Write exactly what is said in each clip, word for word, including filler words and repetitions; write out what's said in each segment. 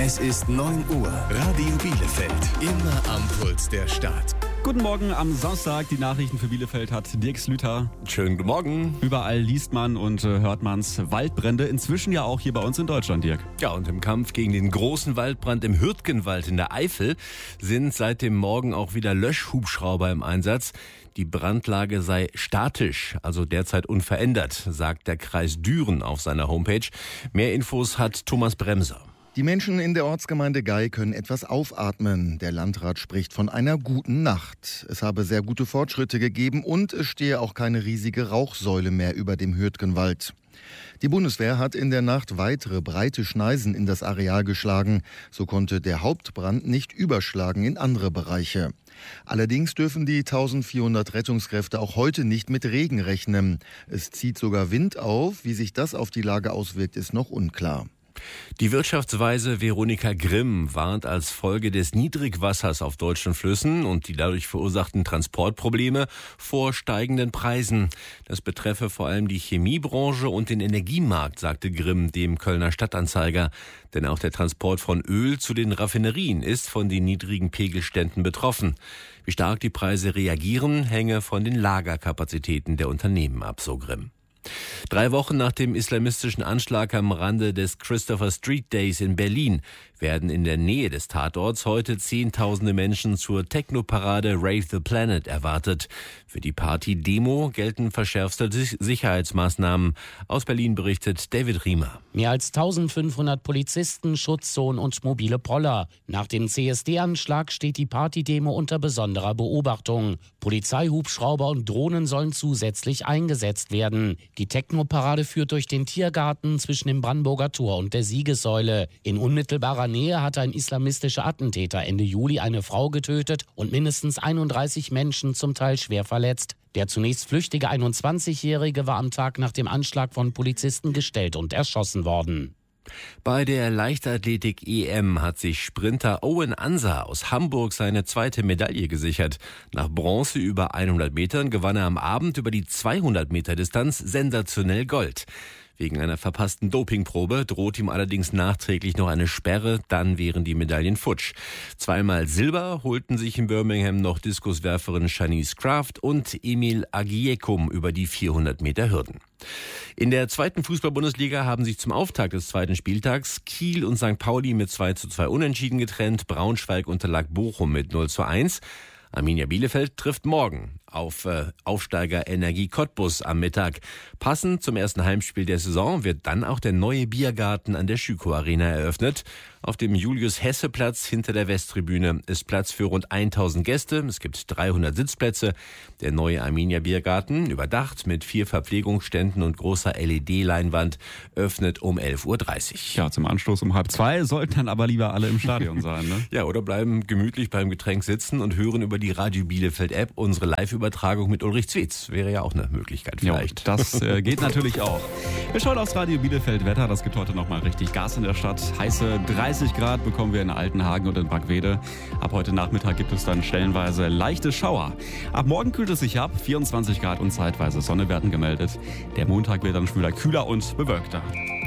Es ist neun Uhr. Radio Bielefeld. Immer am Puls der Stadt. Guten Morgen am Samstag. Die Nachrichten für Bielefeld hat Dirk Slüter. Schönen guten Morgen. Überall liest man und äh, hört man's Waldbrände. Inzwischen ja auch hier bei uns in Deutschland, Dirk. Ja, und im Kampf gegen den großen Waldbrand im Hürtgenwald in der Eifel sind seit dem Morgen auch wieder Löschhubschrauber im Einsatz. Die Brandlage sei statisch, also derzeit unverändert, sagt der Kreis Düren auf seiner Homepage. Mehr Infos hat Thomas Bremser. Die Menschen in der Ortsgemeinde Gei können etwas aufatmen. Der Landrat spricht von einer guten Nacht. Es habe sehr gute Fortschritte gegeben und es stehe auch keine riesige Rauchsäule mehr über dem Hürtgenwald. Die Bundeswehr hat in der Nacht weitere breite Schneisen in das Areal geschlagen. So konnte der Hauptbrand nicht überschlagen in andere Bereiche. Allerdings dürfen die eintausendvierhundert Rettungskräfte auch heute nicht mit Regen rechnen. Es zieht sogar Wind auf. Wie sich das auf die Lage auswirkt, ist noch unklar. Die Wirtschaftsweise Veronika Grimm warnt als Folge des Niedrigwassers auf deutschen Flüssen und die dadurch verursachten Transportprobleme vor steigenden Preisen. Das betreffe vor allem die Chemiebranche und den Energiemarkt, sagte Grimm dem Kölner Stadtanzeiger. Denn auch der Transport von Öl zu den Raffinerien ist von den niedrigen Pegelständen betroffen. Wie stark die Preise reagieren, hänge von den Lagerkapazitäten der Unternehmen ab, so Grimm. Drei Wochen nach dem islamistischen Anschlag am Rande des Christopher Street Days in Berlin werden in der Nähe des Tatorts heute Zehntausende Menschen zur Techno-Parade Rave the Planet erwartet. Für die Party-Demo gelten verschärfte Sicherheitsmaßnahmen. Aus Berlin berichtet David Riemer. Mehr als eintausendfünfhundert Polizisten, Schutzzonen und mobile Poller. Nach dem C S D-Anschlag steht die Party-Demo unter besonderer Beobachtung. Polizeihubschrauber und Drohnen sollen zusätzlich eingesetzt werden. Die Techno-Parade führt durch den Tiergarten zwischen dem Brandenburger Tor und der Siegessäule. In unmittelbarer Nähe hatte ein islamistischer Attentäter Ende Juli eine Frau getötet und mindestens einunddreißig Menschen zum Teil schwer verletzt. Der zunächst flüchtige einundzwanzigjährige war am Tag nach dem Anschlag von Polizisten gestellt und erschossen worden. Bei der Leichtathletik-E M hat sich Sprinter Owen Ansa aus Hamburg seine zweite Medaille gesichert. Nach Bronze über hundert Metern gewann er am Abend über die zweihundert Meter Distanz sensationell Gold. Wegen einer verpassten Dopingprobe droht ihm allerdings nachträglich noch eine Sperre, dann wären die Medaillen futsch. Zweimal Silber holten sich in Birmingham noch Diskuswerferin Shanice Kraft und Emil Agiekum über die vierhundert Meter Hürden. In der zweiten Fußball-Bundesliga haben sich zum Auftakt des zweiten Spieltags Kiel und Sankt Pauli mit zwei zu zwei unentschieden getrennt. Braunschweig unterlag Bochum mit null zu eins. Arminia Bielefeld trifft morgen auf äh, Aufsteiger Energie Cottbus am Mittag. Passend zum ersten Heimspiel der Saison wird dann auch der neue Biergarten an der Schüko Arena eröffnet. Auf dem Julius-Hesse-Platz hinter der Westtribüne ist Platz für rund tausend Gäste. Es gibt dreihundert Sitzplätze. Der neue Arminia Biergarten, überdacht mit vier Verpflegungsständen und großer L E D-Leinwand, öffnet um elf Uhr dreißig. Ja, zum Anstoß um halb zwei sollten dann aber lieber alle im Stadion sein, ne? Ja, oder bleiben gemütlich beim Getränk sitzen und hören über die Radio Bielefeld-App unsere Live-Übertragung mit Ulrich Zwetz. Wäre ja auch eine Möglichkeit vielleicht. Ja, das äh, geht natürlich auch. Wir schauen aufs Radio Bielefeld-Wetter. Das gibt heute nochmal richtig Gas in der Stadt. Heiße dreißig Grad bekommen wir in Altenhagen und in Brackwede. Ab heute Nachmittag gibt es dann stellenweise leichte Schauer. Ab morgen kühlt es sich ab. vierundzwanzig Grad und zeitweise Sonne werden gemeldet. Der Montag wird dann schon wieder kühler und bewölkter.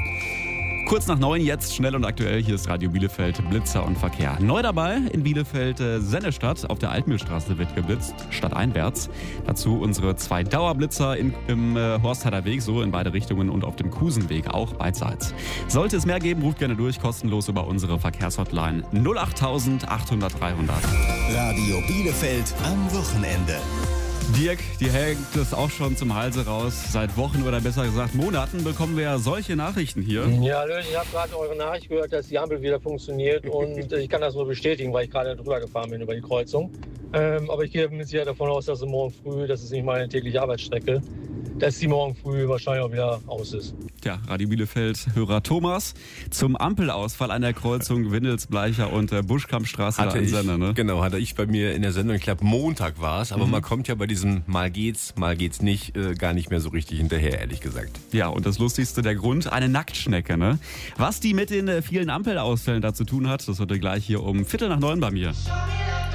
Kurz nach neun, jetzt schnell und aktuell. Hier ist Radio Bielefeld, Blitzer und Verkehr. Neu dabei in Bielefeld äh, Sennestadt. Auf der Altmühlstraße wird geblitzt, stadteinwärts. Dazu unsere zwei Dauerblitzer in, im äh, Horstheider Weg, so in beide Richtungen, und auf dem Kusenweg, auch beidseits. Sollte es mehr geben, ruft gerne durch, kostenlos über unsere Verkehrshotline null acht achthundert dreihundert. Radio Bielefeld am Wochenende. Dirk, die hängt es auch schon zum Halse raus. Seit Wochen oder besser gesagt Monaten bekommen wir ja solche Nachrichten hier. Ja, ich habe gerade eure Nachricht gehört, dass die Ampel wieder funktioniert und ich kann das nur bestätigen, weil ich gerade drüber gefahren bin über die Kreuzung. Ähm, aber ich gehe mit Sicherheit davon aus, dass sie morgen früh, das ist nicht meine tägliche Arbeitsstrecke, dass die morgen früh wahrscheinlich auch wieder aus ist. Tja, Radio Bielefeld-Hörer Thomas zum Ampelausfall an der Kreuzung Windelsbleicher und äh, Buschkampstraße hatte in ich, Sender, ne? Genau, hatte ich bei mir in der Sendung, ich glaube Montag war es, aber Mhm. man kommt ja bei diesem Mal geht's, mal geht's nicht, äh, gar nicht mehr so richtig hinterher, ehrlich gesagt. Ja, und das Lustigste, der Grund, eine Nacktschnecke, ne? Was die mit den äh, vielen Ampelausfällen da zu tun hat, das wird gleich hier um Viertel nach neun bei mir.